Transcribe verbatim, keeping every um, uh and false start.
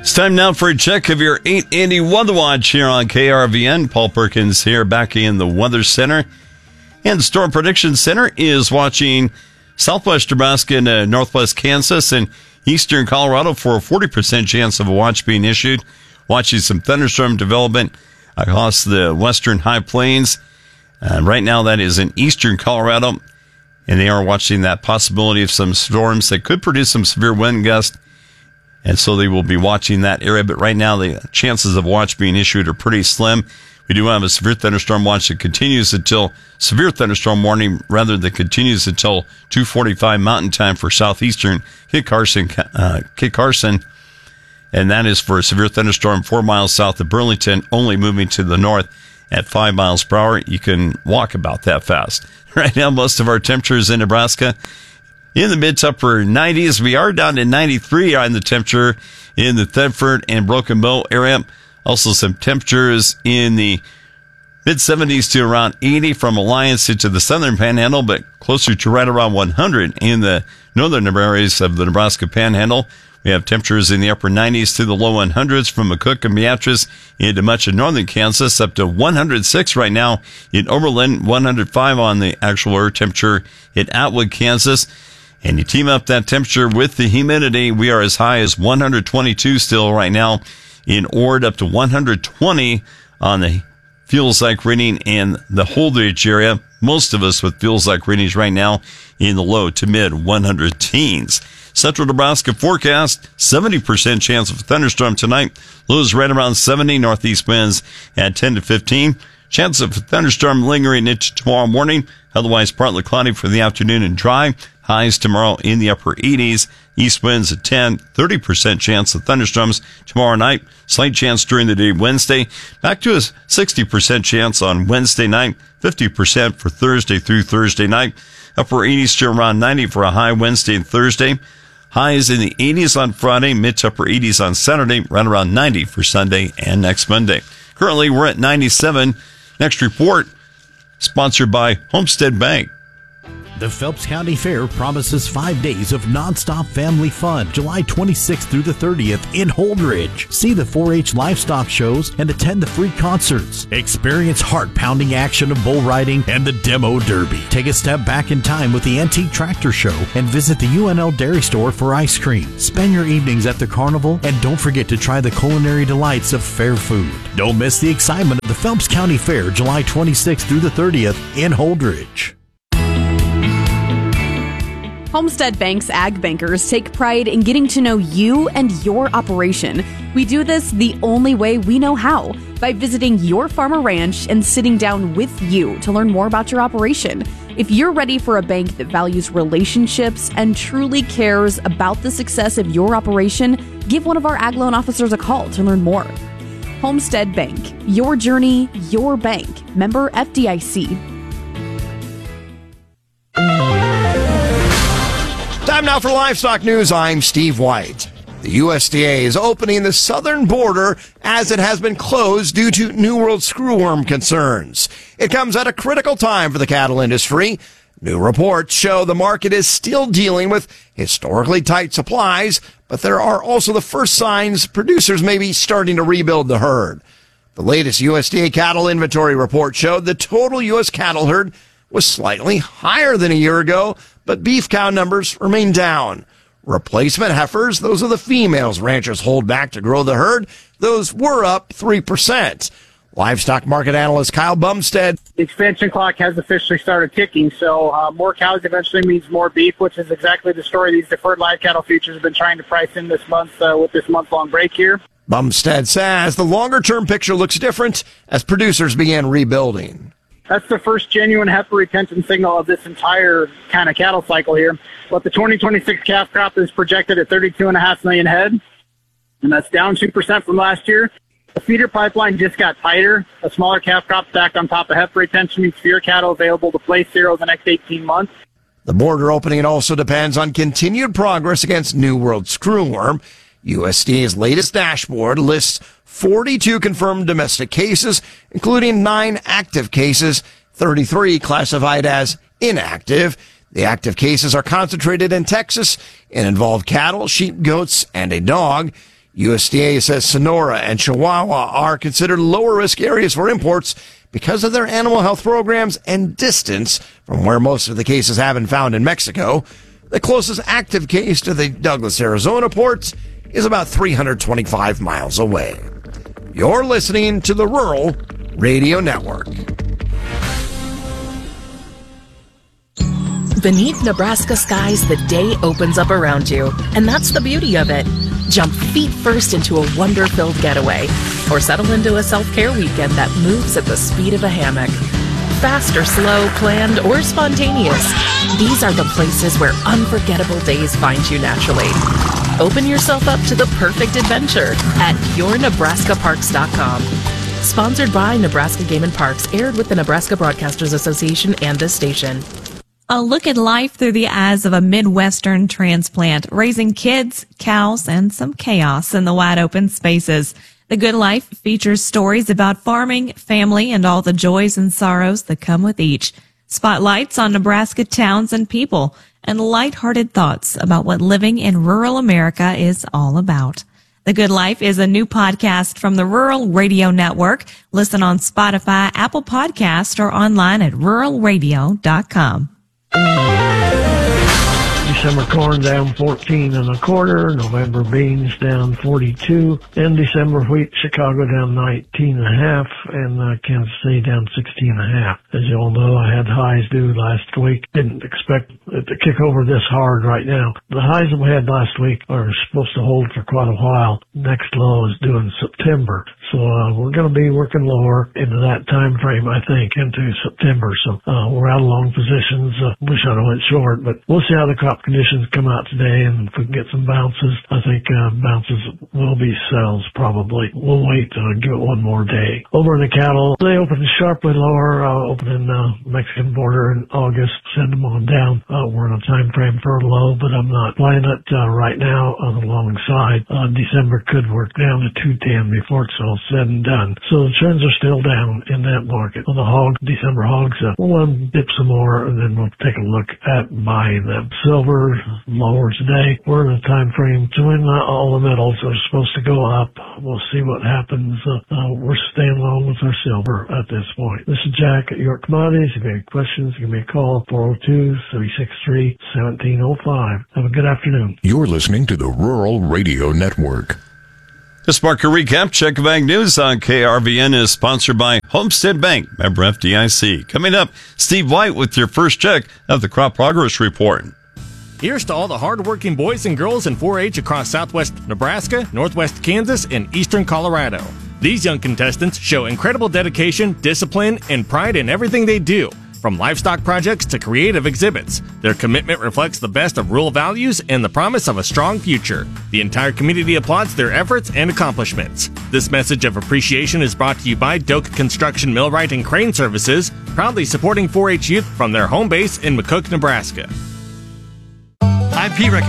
It's time now for a check of your eight eighty Weather Watch here on K R V N. Paul Perkins here back in the Weather Center. And the Storm Prediction Center is watching southwest Nebraska and uh, northwest Kansas and eastern Colorado for a forty percent chance of a watch being issued. Watching some thunderstorm development across the western high plains. Uh, right now that is in eastern Colorado. And they are watching that possibility of some storms that could produce some severe wind gusts. And so they will be watching that area. But right now, the chances of watch being issued are pretty slim. We do have a severe thunderstorm watch that continues until severe thunderstorm warning, rather that continues until two forty-five Mountain Time for southeastern Kit Carson, uh, Kit Carson. And that is for a severe thunderstorm four miles south of Burlington, only moving to the north at five miles per hour. You can walk about that fast. Right now, most of our temperatures in Nebraska in the mid to upper nineties. We are down to ninety-three on the temperature in the Thedford and Broken Bow area. Also some temperatures in the mid seventies to around eighty from Alliance into the southern panhandle, but closer to right around one hundred in the northern areas of the Nebraska panhandle. We have temperatures in the upper nineties to the low hundreds from McCook and Beatrice into much of northern Kansas, up to one hundred six right now in Oberlin, one hundred five on the actual air temperature in Atwood, Kansas. And you team up that temperature with the humidity, we are as high as one hundred twenty-two still right now in Ord, up to one hundred twenty on the feels like reading in the Holdridge area. Most of us with feels like readings right now in the low to mid one hundred teens. Central Nebraska forecast, seventy percent chance of a thunderstorm tonight. Lows right around seventy, northeast winds at ten to fifteen. Chance of a thunderstorm lingering into tomorrow morning. Otherwise partly cloudy for the afternoon and dry. Highs tomorrow in the upper eighties. East winds at ten. thirty percent chance of thunderstorms tomorrow night. Slight chance during the day Wednesday. Back to a sixty percent chance on Wednesday night. fifty percent for Thursday through Thursday night. Upper eighties to around ninety for a high Wednesday and Thursday. Highs in the eighties on Friday. Mid to upper eighties on Saturday. Right around ninety for Sunday and next Monday. Currently we're at ninety-seven. Next report sponsored by Homestead Bank. The Phelps County Fair promises five days of nonstop family fun, July twenty-sixth through the thirtieth in Holdridge. See the four H livestock shows and attend the free concerts. Experience heart-pounding action of bull riding and the demo derby. Take a step back in time with the Antique Tractor Show and visit the U N L Dairy Store for ice cream. Spend your evenings at the carnival and don't forget to try the culinary delights of fair food. Don't miss the excitement of the Phelps County Fair, July twenty-sixth through the thirtieth in Holdridge. Homestead Bank's Ag Bankers take pride in getting to know you and your operation. We do this the only way we know how, by visiting your farm or ranch and sitting down with you to learn more about your operation. If you're ready for a bank that values relationships and truly cares about the success of your operation, give one of our Ag Loan officers a call to learn more. Homestead Bank, your journey, your bank. Member F D I C. Time now for livestock news. I'm Steve White. The U S D A is opening the southern border as it has been closed due to New World screwworm concerns. It comes at a critical time for the cattle industry. New reports show the market is still dealing with historically tight supplies, but there are also the first signs producers may be starting to rebuild the herd. The latest U S D A cattle inventory report showed the total U S cattle herd was slightly higher than a year ago, but beef cow numbers remain down. Replacement heifers, those are the females ranchers hold back to grow the herd, those were up three percent. Livestock market analyst Kyle Bumstead. The expansion clock has officially started ticking, so uh, more cows eventually means more beef, which is exactly the story these deferred live cattle futures have been trying to price in this month uh, with this month-long break here. Bumstead says the longer-term picture looks different as producers begin rebuilding. That's the first genuine heifer retention signal of this entire kind of cattle cycle here. But the twenty twenty-six calf crop is projected at thirty-two point five million head, and that's down two percent from last year. The feeder pipeline just got tighter. A smaller calf crop stacked on top of heifer retention means fewer cattle available to place here over the next eighteen months. The border opening also depends on continued progress against New World screwworm. U S D A's latest dashboard lists forty-two confirmed domestic cases, including nine active cases, thirty-three classified as inactive. The active cases are concentrated in Texas and involve cattle, sheep, goats, and a dog. U S D A says Sonora and Chihuahua are considered lower risk areas for imports because of their animal health programs and distance from where most of the cases have been found in Mexico. The closest active case to the Douglas, Arizona port is about three hundred twenty-five miles away. You're listening to the Rural Radio Network. Beneath Nebraska skies, the day opens up around you, and that's the beauty of it. Jump feet first into a wonder-filled getaway, or settle into a self-care weekend that moves at the speed of a hammock. Fast or slow, planned or spontaneous, these are the places where unforgettable days find you naturally. Open yourself up to the perfect adventure at your nebraska parks dot com. Sponsored by Nebraska Game and Parks, aired with the Nebraska Broadcasters Association and this station. A look at life through the eyes of a Midwestern transplant, raising kids, cows, and some chaos in the wide open spaces. The Good Life features stories about farming, family, and all the joys and sorrows that come with each. Spotlights on Nebraska towns and people, and lighthearted thoughts about what living in rural America is all about. The Good Life is a new podcast from the Rural Radio Network. Listen on Spotify, Apple Podcast, or online at rural radio dot com. December corn down fourteen and a quarter, November beans down forty-two, and December wheat, Chicago down nineteen and a half, and uh, Kansas City down sixteen and a half. As you all know, I had highs due last week. Didn't expect it to kick over this hard right now. The highs that we had last week are supposed to hold for quite a while. Next low is due in September. So uh, we're going to be working lower into that time frame, I think, into September. So uh, we're out of long positions. Uh, wish I'd have went short, but we'll see how the crop conditions come out today, and if we can get some bounces, I think uh, bounces will be sells probably. We'll wait to uh, give it one more day. Over in the cattle, they opened sharply lower, uh, opening uh, Mexican border in August. Send them on down. Uh, we're in a time frame for a low, but I'm not playing it uh, right now on the long side. Uh, December could work down to two ten before it's all said and done. So the trends are still down in that market. On the hog, December hogs, uh, we'll um, dip some more, and then we'll take a look at buying them. Silver, lower today. We're in a time frame when uh, all the metals are supposed to go up. We'll see what happens. Uh, uh, we're staying along with our silver at this point. This is Jack at York Commodities. If you have any questions, give me a call, four oh two, three six three, one seven oh five. Have a good afternoon. You're listening to the Rural Radio Network. This market recap, Check Bank News on K R V N is sponsored by Homestead Bank, member F D I C. Coming up, Steve White with your first check of the Crop Progress Report. Here's to all the hardworking boys and girls in four H across southwest Nebraska, northwest Kansas, and eastern Colorado. These young contestants show incredible dedication, discipline, and pride in everything they do. From livestock projects to creative exhibits, their commitment reflects the best of rural values and the promise of a strong future. The entire community applauds their efforts and accomplishments. This message of appreciation is brought to you by Doak Construction Millwright and Crane Services, proudly supporting four H youth from their home base in McCook, Nebraska. I'm Pete Rick.